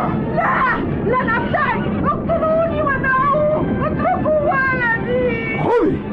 لا، لن أبتعد. اقتلوني ودعوه، اتركوا ولدي. خذي